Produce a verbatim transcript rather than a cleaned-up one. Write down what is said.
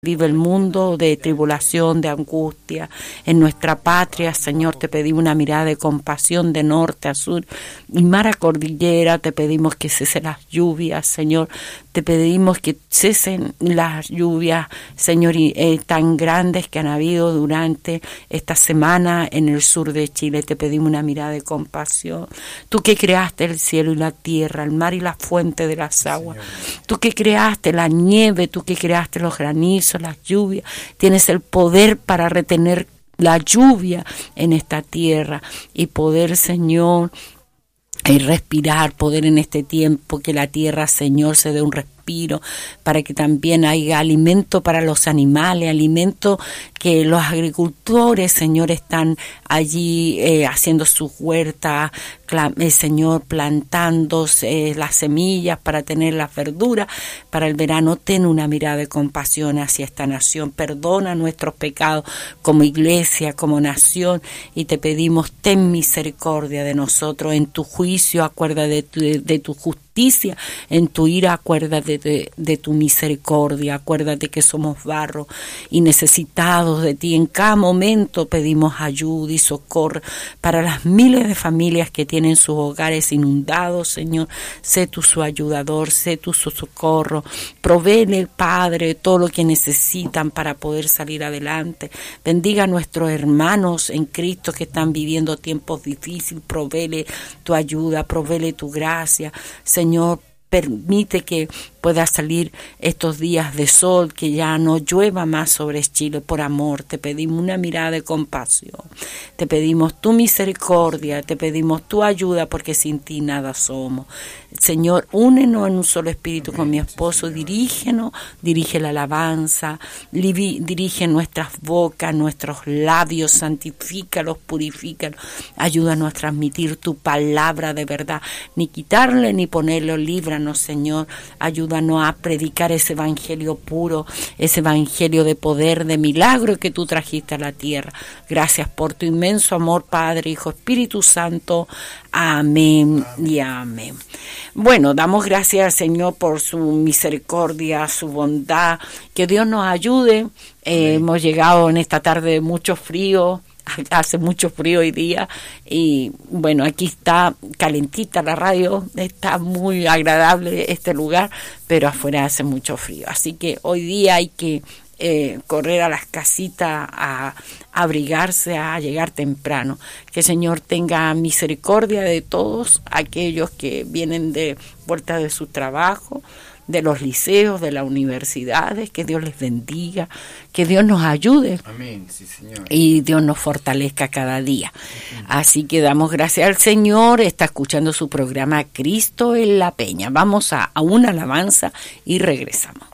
Vive el mundo de tribulación, de angustia. En nuestra patria, Señor, te pedimos una mirada de compasión de norte a sur y mar a cordillera. Te pedimos que cesen las lluvias, Señor. Te pedimos que cesen las lluvias, Señor, eh, tan grandes que han habido durante esta semana en el sur de Chile. Te pedimos una mirada de compasión. Tú que creaste el cielo y la tierra, el mar y la fuente de las aguas. Señor. Tú que creaste la nieve, tú que creaste los granizos, las lluvias, tienes el poder para retener la lluvia en esta tierra y poder, Señor, y respirar, poder en este tiempo que la tierra, Señor, se dé un respiro, para que también haya alimento para los animales, alimento que los agricultores, Señor, están allí eh, haciendo sus huertas, eh, Señor, plantando eh, las semillas para tener las verduras para el verano. Ten una mirada de compasión hacia esta nación, perdona nuestros pecados como iglesia, como nación, y te pedimos, ten misericordia de nosotros. En tu juicio acuérdate de tu, de, de tu justicia, en tu ira acuérdate de, de tu misericordia. Acuérdate que somos barro y necesitados de ti. En cada momento pedimos ayuda y socorro para las miles de familias que tienen sus hogares inundados, Señor. Sé tú su ayudador, sé tú su socorro. Provéele, Padre, todo lo que necesitan para poder salir adelante. Bendiga a nuestros hermanos en Cristo que están viviendo tiempos difíciles. Provéele tu ayuda, provéele tu gracia, Señor. Permite que pueda salir estos días de sol, que ya no llueva más sobre Chile. Por amor, te pedimos una mirada de compasión. Te pedimos tu misericordia, te pedimos tu ayuda, porque sin ti nada somos. Señor, únenos en un solo espíritu con mi esposo. Dirígenos, dirige la alabanza, dirige nuestras bocas, nuestros labios, santifícalos, purifícalos. Ayúdanos a transmitir tu palabra de verdad, ni quitarle ni ponerlo, líbranos, Señor. Ayúdanos a predicar ese evangelio puro, ese evangelio de poder, de milagro que tú trajiste a la tierra. Gracias por tu inmenso amor, Padre, Hijo, Espíritu Santo. Amén, amén y amén. Bueno, damos gracias al Señor por su misericordia, su bondad. Que Dios nos ayude. Eh, hemos llegado en esta tarde de mucho frío. Hace mucho frío hoy día y bueno, aquí está calentita la radio, está muy agradable este lugar, pero afuera hace mucho frío, así que hoy día hay que eh, correr a las casitas a, a abrigarse, a llegar temprano. Que el Señor tenga misericordia de todos aquellos que vienen de vuelta de su trabajo, de los liceos, de las universidades. Que Dios les bendiga, que Dios nos ayude. Amén, sí, Señor. Y Dios nos fortalezca cada día. Amén. Así que damos gracias al Señor. Está escuchando su programa Cristo en la Peña. Vamos a, a una alabanza y regresamos.